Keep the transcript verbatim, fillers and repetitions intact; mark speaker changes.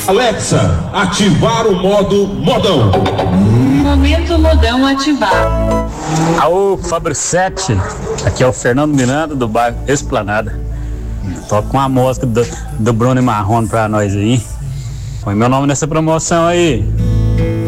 Speaker 1: Alexa, ativar o modo modão.
Speaker 2: Momento modão ativar.
Speaker 3: Aô, Fábio sete, aqui é o Fernando Miranda do bairro Esplanada. Toca uma música do, do Bruno e Marrone pra nós aí. Põe meu nome nessa promoção aí.